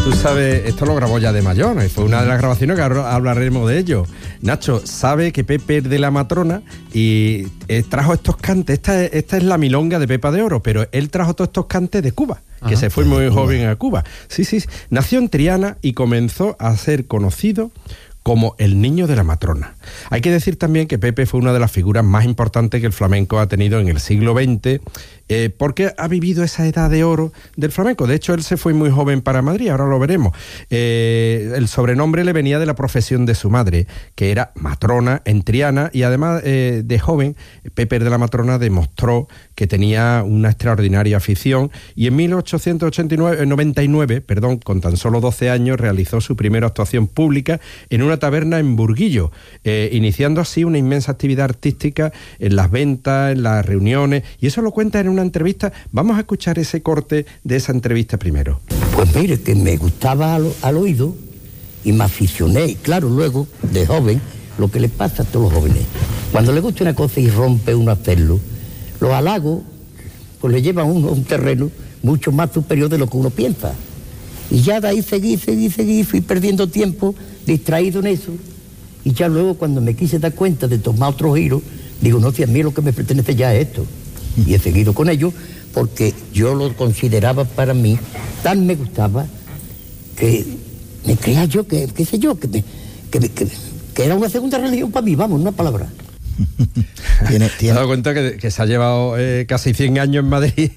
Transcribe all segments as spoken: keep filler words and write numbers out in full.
Tú sabes, esto lo grabó ya de mayor, fue una de las grabaciones que ahora hablaremos de ello. Nacho sabe que Pepe es de la Matrona y eh, trajo estos cantes. Esta, esta es la milonga de Pepa de Oro, pero él trajo todos estos cantes de Cuba, que Ajá, se fue muy joven a Cuba. Sí, sí, sí. Nació en Triana y comenzó a ser conocido como el niño de la Matrona. Hay que decir también que Pepe fue una de las figuras más importantes que el flamenco ha tenido en el siglo veinte, eh, porque ha vivido esa edad de oro del flamenco. De hecho, él se fue muy joven para Madrid, ahora lo veremos. Eh, el sobrenombre le venía de la profesión de su madre, que era matrona en Triana, y además eh, de joven, Pepe de la Matrona demostró que tenía una extraordinaria afición, y en mil ochocientos noventa y nueve, perdón, con tan solo doce años, realizó su primera actuación pública en una taberna en Burguillo, eh, iniciando así una inmensa actividad artística en las ventas, en las reuniones, y eso lo cuenta en una entrevista. Vamos a escuchar ese corte de esa entrevista primero. Pues mire, que me gustaba al, al oído y me aficioné, y claro, luego, de joven, lo que le pasa a todos los jóvenes, cuando le gusta una cosa y rompe uno a hacerlo, los halagos pues le llevan a uno a un terreno mucho más superior de lo que uno piensa. Y ya de ahí seguí, seguí, seguí, fui perdiendo tiempo distraído en eso. Y ya luego cuando me quise dar cuenta de tomar otro giro, digo, no, si a mí lo que me pertenece ya es esto. Y he seguido con ello porque yo lo consideraba para mí, tan me gustaba, que me creía yo, que qué sé yo, que, me, que, que, que era una segunda religión para mí, vamos, una palabra. ¿Tiene, tiene... ¿Te has dado cuenta que, que se ha llevado eh, casi cien años en Madrid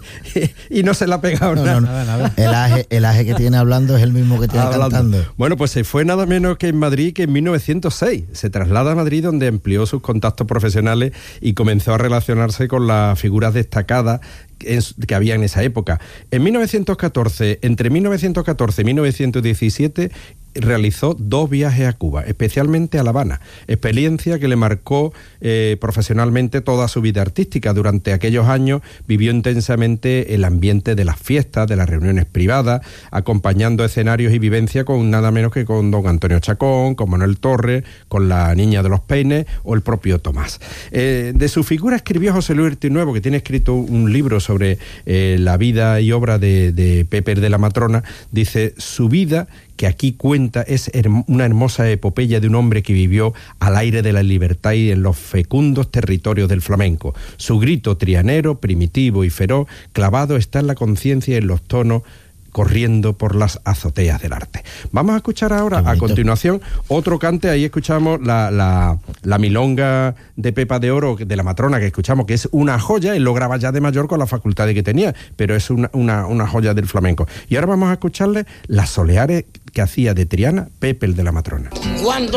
y no se le ha pegado no, nada? No, nada, nada. El aje, el aje que tiene hablando es el mismo que tiene hablando. Cantando. Bueno, pues se fue nada menos que en Madrid, que en mil novecientos seis. Se traslada a Madrid, donde amplió sus contactos profesionales y comenzó a relacionarse con las figuras destacadas que había en esa época. En mil novecientos catorce, entre mil novecientos catorce y mil novecientos diecisiete, realizó dos viajes a Cuba, especialmente a La Habana, experiencia que le marcó eh, profesionalmente toda su vida artística. Durante aquellos años vivió intensamente el ambiente de las fiestas, de las reuniones privadas, acompañando escenarios y vivencia con nada menos que con don Antonio Chacón, con Manuel Torres, con la Niña de los Peines o el propio Tomás. Eh, de su figura escribió José Luis Ortiz Nuevo, que tiene escrito un libro sobre eh, la vida y obra de, de Pepe de la Matrona. Dice, su vida, que aquí cuenta, es herm- una hermosa epopeya de un hombre que vivió al aire de la libertad y en los fecundos territorios del flamenco. Su grito trianero, primitivo y feroz, clavado está en la conciencia y en los tonos, corriendo por las azoteas del arte. Vamos a escuchar ahora, a continuación, otro cante. Ahí escuchamos la, la, la milonga de Pepa de Oro, de la Matrona, que escuchamos, que es una joya. Él lo graba ya de mayor con la facultad que tenía, pero es una, una, una joya del flamenco. Y ahora vamos a escucharle las soleares que hacía de Triana Pepe el de la Matrona. Cuando